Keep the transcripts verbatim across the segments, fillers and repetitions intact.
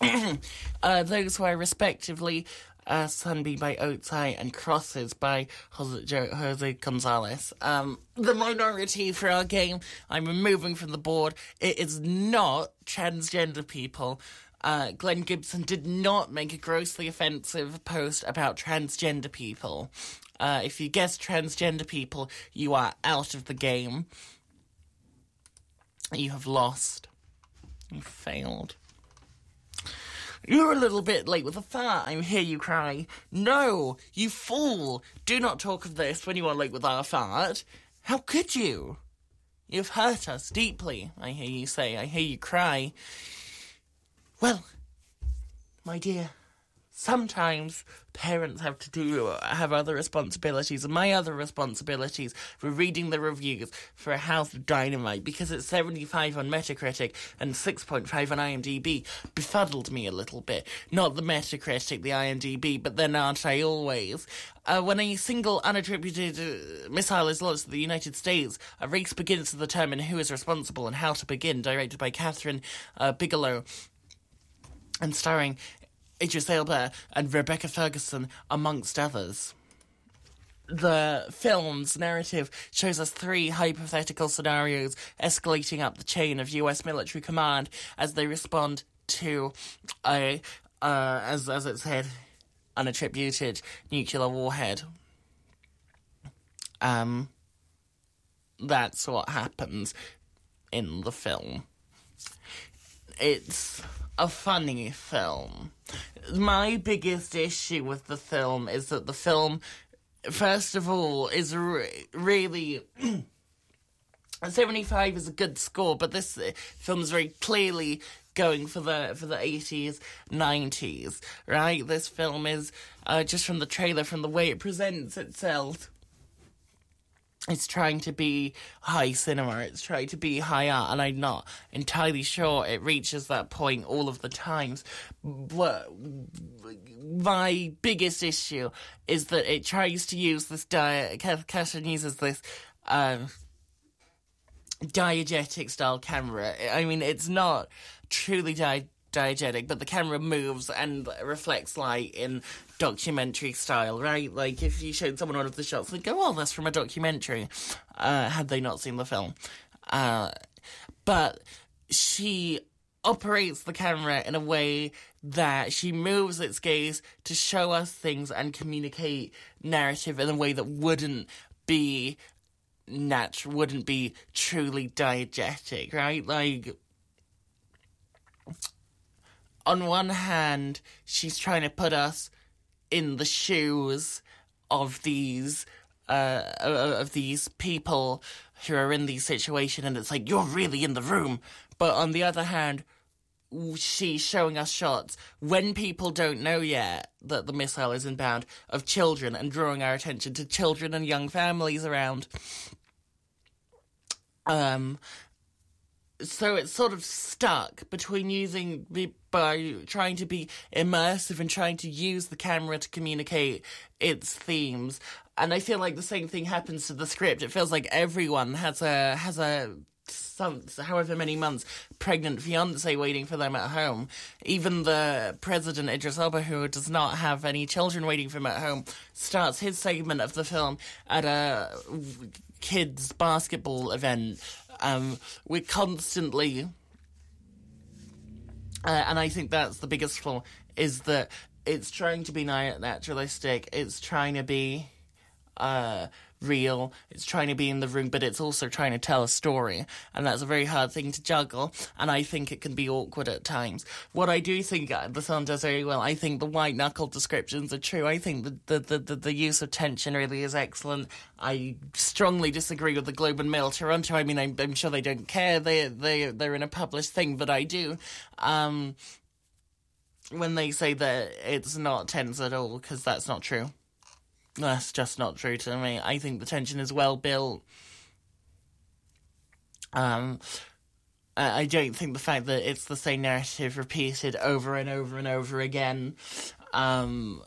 uh, those were respectively uh, Sunbeam by Oatsai and Crosses by Jose, Jose Gonzalez. Um, the minority for our game, I'm removing from the board. It is not transgender people. Uh, Glenn Gibson did not make a grossly offensive post about transgender people. Uh, if you guess transgender people, you are out of the game. You have lost. You failed. You're a little bit late with a fart, I hear you cry. No, you fool! Do not talk of this when you are late with our fart. How could you? You've hurt us deeply, I hear you say. I hear you cry. Well, my dear, sometimes parents have to do, have other responsibilities, and my other responsibilities were reading the reviews for A House of Dynamite, because it's seventy-five on Metacritic and six point five on IMDb, befuddled me a little bit. Not the Metacritic, the IMDb, but then aren't I always? Uh, when a single unattributed uh, missile is launched to the United States, a race begins to determine who is responsible and how to begin, directed by Catherine uh, Bigelow, and starring Idris Elba and Rebecca Ferguson, amongst others. The film's narrative shows us three hypothetical scenarios escalating up the chain of U S military command as they respond to a, uh, as, as it said, unattributed nuclear warhead. Um, that's what happens in the film. It's a funny film. My biggest issue with the film is that the film, first of all, is re- really... seventy-five is a good score, but this film is very clearly going for the for the eighties, nineties, right? This film is, uh, just from the trailer, from the way it presents itself, it's trying to be high cinema, it's trying to be high art, and I'm not entirely sure it reaches that point all of the times. But my biggest issue is that it tries to use this di- Catherine uses this um, diegetic style camera. I mean, it's not truly di- diegetic, but the camera moves and reflects light in documentary style, right? Like, if you showed someone one of the shots, they'd go, oh, that's from a documentary, uh, had they not seen the film. Uh, but she operates the camera in a way that she moves its gaze to show us things and communicate narrative in a way that wouldn't be natural, wouldn't be truly diegetic, right? Like, on one hand, she's trying to put us in the shoes of these uh, of these people who are in these situations, and it's like, you're really in the room. But on the other hand, she's showing us shots when people don't know yet that the missile is inbound of children, and drawing our attention to children and young families around. Um... So it's sort of stuck between using, by trying to be immersive and trying to use the camera to communicate its themes. And I feel like the same thing happens to the script. It feels like everyone has a, has a, some, however many months, pregnant fiance waiting for them at home. Even the president, Idris Elba, who does not have any children waiting for him at home, starts his segment of the film at a kids' basketball event. Um, we're constantly, uh, and I think that's the biggest flaw, is that it's trying to be naturalistic, it's trying to be, uh, real, it's trying to be in the room, but it's also trying to tell a story, and that's a very hard thing to juggle, and I think it can be awkward at times. What I do think the film does very well, I think the white-knuckle descriptions are true, I think the, the, the, the, the use of tension really is excellent. I strongly disagree with the Globe and Mail Toronto. I mean, I'm, I'm sure they don't care, they, they, they're in a published thing, but I do. Um, when they say that it's not tense at all, because that's not true. That's just not true to me. I think the tension is well built. Um, I don't think the fact that it's the same narrative repeated over and over and over again, um,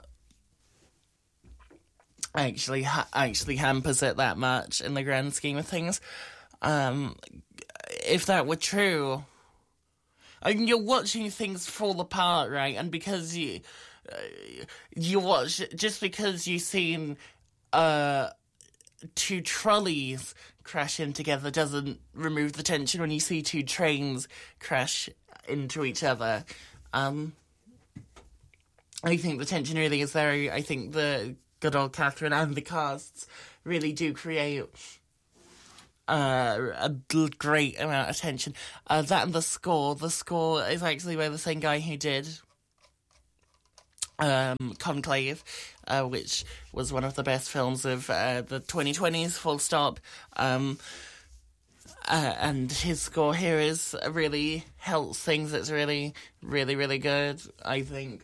actually ha- actually hampers it that much in the grand scheme of things. Um, if that were true, I mean, you're watching things fall apart, right? And because you, uh, you watch, just because you've seen, uh, two trolleys crash in together doesn't remove the tension when you see two trains crash into each other. Um, I think the tension really is there. I think the good old Catherine and the casts really do create uh, a great amount of tension. Uh, that and the score. The score is actually by the same guy who did um, Conclave, uh, which was one of the best films of uh, the twenty twenties, full stop. Um, uh, and his score here is really helps things. It's really, really, really good, I think.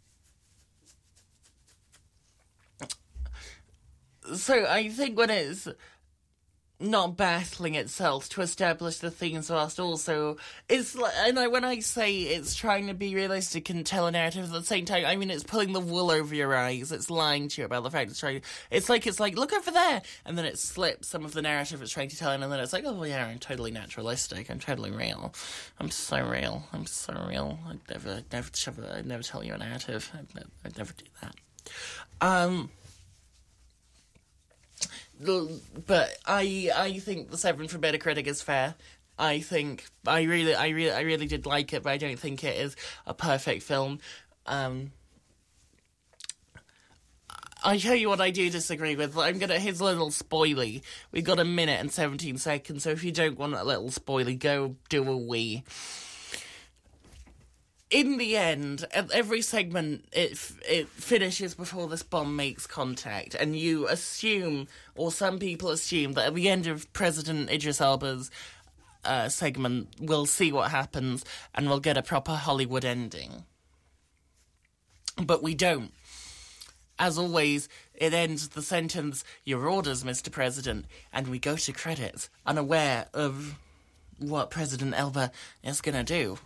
So I think when it's not battling itself to establish the themes whilst also, it's like, and I, when I say it's trying to be realistic and tell a narrative at the same time, I mean it's pulling the wool over your eyes. It's lying to you about the fact it's trying. It's like it's like look over there, and then it slips some of the narrative it's trying to tell, and then it's like, oh yeah, I'm totally naturalistic. I'm totally real. I'm so real. I'm so real. I'd never, I'd never, I'd never tell you a narrative. I'd, never, I'd never do that. Um. But I I think the seven from Metacritic is fair. I think I really I really I really did like it, but I don't think it is a perfect film. Um, I tell you what I do disagree with. I'm gonna here's a little spoily. We've got a minute and seventeen seconds, so if you don't want a little spoily, go do a wee. In the end, at every segment, it it finishes before this bomb makes contact, and you assume, or some people assume, that at the end of President Idris Elba's uh, segment, we'll see what happens, and we'll get a proper Hollywood ending. But we don't. As always, it ends the sentence, "Your orders, Mister President," and we go to credits, unaware of what President Elba is going to do.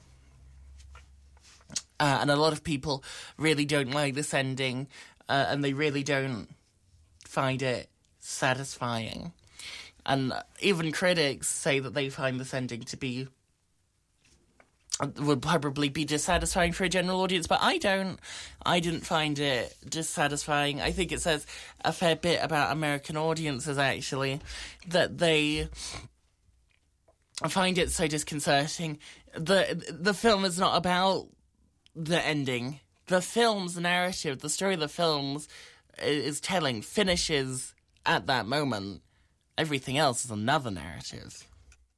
Uh, and a lot of people really don't like this ending, uh, and they really don't find it satisfying. And even critics say that they find this ending to be, would probably be dissatisfying for a general audience, but I don't. I didn't find it dissatisfying. I think it says a fair bit about American audiences, actually, that they find it so disconcerting. The, the film is not about the ending. The film's narrative, the story of the films is telling, finishes at that moment. Everything else is another narrative.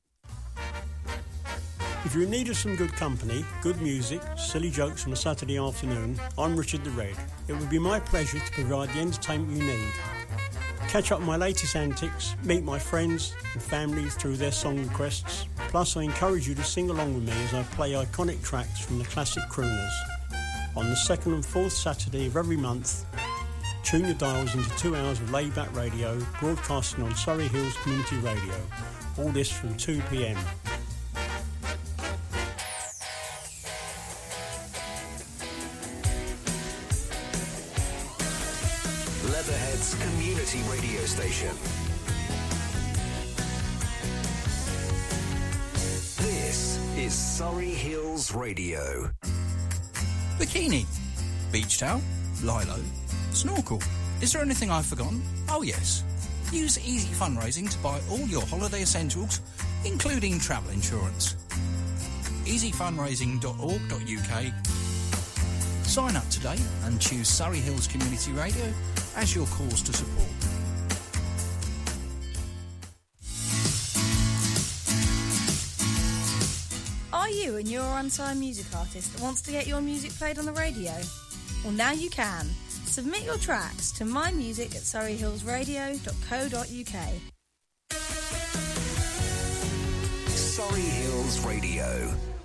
If you're in need of some good company, good music, silly jokes on a Saturday afternoon, I'm Richard the Red. It would be my pleasure to provide the entertainment you need. Catch up on my latest antics, meet my friends and family through their song requests. Plus, I encourage you to sing along with me as I play iconic tracks from the classic crooners. On the second and fourth Saturday of every month, tune your dials into two hours of laid-back radio, broadcasting on Surrey Hills Community Radio. All this from two p.m. Leatherhead's community radio station. This is Surrey Hills Radio. Bikini, beach towel, lilo, snorkel. Is there anything I've forgotten? Oh yes. Use Easy Fundraising to buy all your holiday essentials, including travel insurance. easy fundraising dot org dot u k. Sign up today and choose Surrey Hills Community Radio as your cause to support. Are you a new or unsigned music artist that wants to get your music played on the radio? Well, now you can. Submit your tracks to mymusic at surrey hills radio dot co dot u k. Surrey Hills Radio.